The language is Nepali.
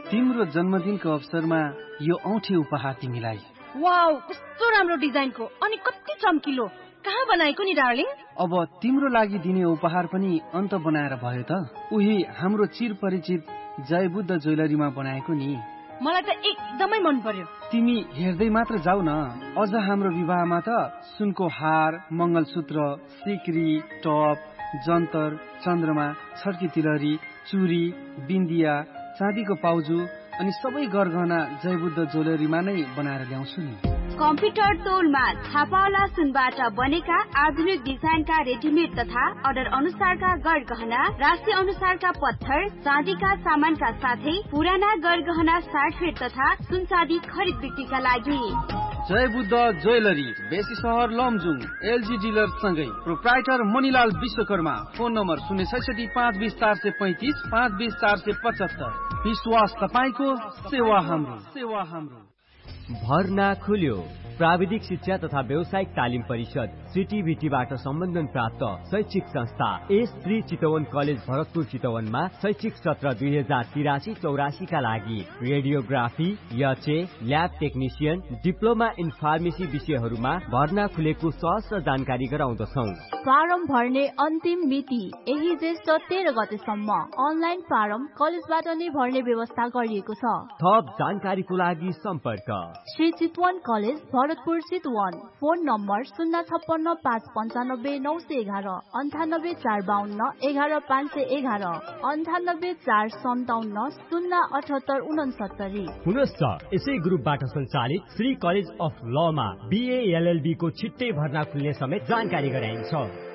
तिम्रो जन्मदिनको अवसरमा यो औँठी उपहार तिमीलाई। वाउ, कस्तो राम्रो डिजाइनको अनि कति चम्किलो। कहाँ बनाएको नि डार्लिङ? अब तिम्रो लागि दिने उपहार पनि अन्त बनाएर भयो त। उही हाम्रो चिरपरिचित जयबुद्ध ज्वेलरीमा बनाएको नि। मलाई त एकदमै मन पर्यो। तिमी हेर्दै मात्र जाऊ न। अझ हाम्रो विवाहमा त सुनको हार, मङ्गलसूत्र, सिक्री, टप, जन्तर, चन्द्रमा, छड्की तिलहरी, चुरी, बिन्दिया, चाँदीको पाउजु अनि सबै गरगहना जयबुद्ध ज्वेलरीमा नै बनाएर ल्याउँछु नि। कम्प्युटर तौलमा छापावाला सुनबाट बनेका आधुनिक डिजाइनका रेडिमेड तथा अर्डर अनुसारका गरगहना, राशि अनुसारका पत्थर, चाँदीका सामानका साथै पुराना गरगहना साटफेट तथा सुन चाँदी खरिद बिक्रीका लागि जयबुद्ध ज्वेलरी, बेसी सहर लमजुङ, एलजी डिलर सँगै proprietor Manilal Vishwakarma. Phone number 066 520 435 520 475। विश्वास तपाईको, सेवा हाम्रो। भर्ना खुल्यो। प्राविधिक शिक्षा तथा व्यावसायिक तालिम परिषद सिटिभिटीबाट सम्बन्धन प्राप्त शैक्षिक संस्था एस श्री चितवन कलेज भरतपुर चितवनमा शैक्षिक सत्र 2083-84 का लागि radiography, HA, lab technician, diploma in pharmacy विषयहरूमा भर्ना खुलेको सहज जानकारी गराउँदछौ। फारम भर्ने अन्तिम मिति यही ज्येष्ठ 13 गतेसम्म। अनलाइन फारम कलेजबाट नै भर्ने व्यवस्था गरिएको छ। थप जानकारीको लागि सम्पर्क Shri Chitwan college Bharatpur Chitwan. Phone number 056 595 911, 98 452 11 511, 98 457 078 69। पुनश्च यसै ग्रुपबाट सञ्चालित Shri college of Lama BA LLB को छिट्टै भर्ना खुल्ने समेत जानकारी गराइन्छ।